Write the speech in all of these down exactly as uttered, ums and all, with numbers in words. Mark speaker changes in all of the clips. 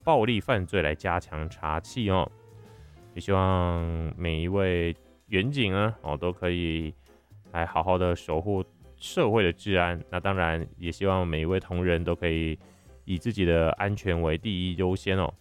Speaker 1: 暴力犯罪来加强查缉哦。也希望每一位员警呢，哦，都可以来好好的守护社会的治安。那当然，也希望每一位同仁都可以以自己的安全为第一优先哦。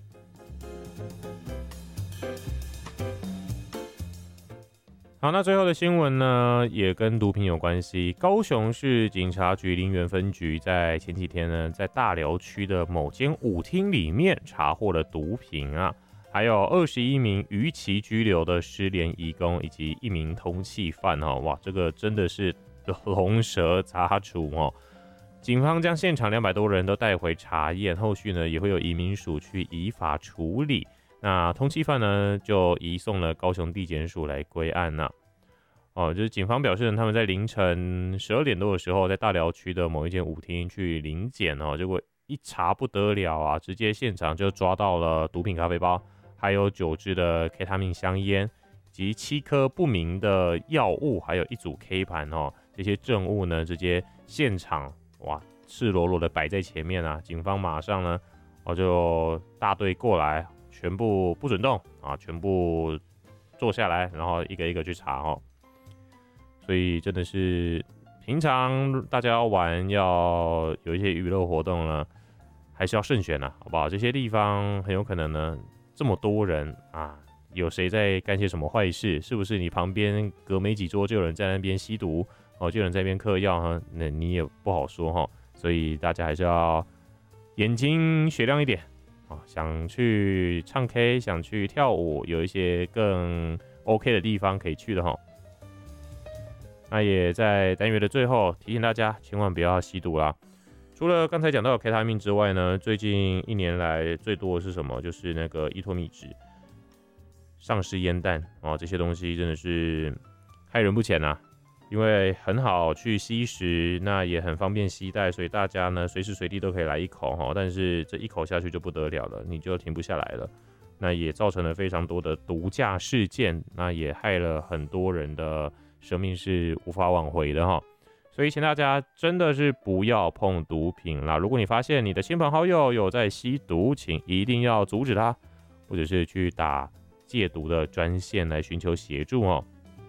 Speaker 1: 好，那最后的新闻呢，也跟毒品有关系。高雄市警察局林园分局在前几天呢，在大寮区的某间舞厅里面查获了毒品啊，还有二十一名逾期居留的失联移工以及一名通缉犯哦。哇，这个真的是龙蛇杂处哦。警方将现场两百多人都带回查验，后续呢也会有移民署去依法处理。那通缉犯呢，就移送了高雄地检署来归案呐、啊。哦，就是警方表示，他们在凌晨十二点多的时候，在大寮区的某一间舞厅去临检哦，结果一查不得了啊，直接现场就抓到了毒品咖啡包，还有九支的 K 他命香烟，以及七颗不明的药物，还有一组 K 盘哦，这些证物呢，直接现场哇赤裸裸的摆在前面啊，警方马上呢，哦就大队过来。全部不准动啊！全部坐下来，然后一个一个去查哦。所以真的是平常大家要玩，要有一些娱乐活动呢，还是要慎选啊，好不好？这些地方很有可能呢，这么多人啊，有谁在干些什么坏事？是不是你旁边隔没几桌就有人在那边吸毒哦，就有人在那边嗑药哈？那你也不好说哈。所以大家还是要眼睛雪亮一点。想去唱 K， 想去跳舞，有一些更 OK 的地方可以去的齁。那也在单元的最后提醒大家，千万不要吸毒啦。除了刚才讲到的 K 他命之外呢，最近一年来最多的是什么？就是那个依托密酯、丧尸烟弹哦，这些东西真的是害人不浅啊。因为很好去吸食，那也很方便携带，所以大家呢随时随地都可以来一口哈。但是这一口下去就不得了了，你就停不下来了。那也造成了非常多的毒驾事件，那也害了很多人的生命是无法挽回的哈。所以请大家真的是不要碰毒品啦。如果你发现你的亲朋好友有在吸毒，请一定要阻止他，或者是去打戒毒的专线来寻求协助哦。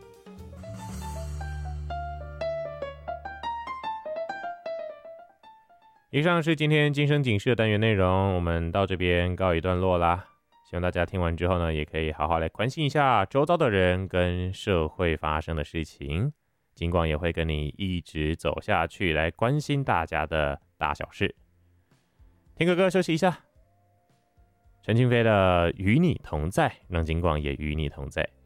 Speaker 1: 以上是今天今生警示的单元内容，我们到这边告一段落啦。希望大家听完之后呢，也可以好好来关心一下周遭的人跟社会发生的事情。警广也会跟你一直走下去，来关心大家的大小事。听个歌休息一下，陈清飞的《与你同在》，让警广也与你同在。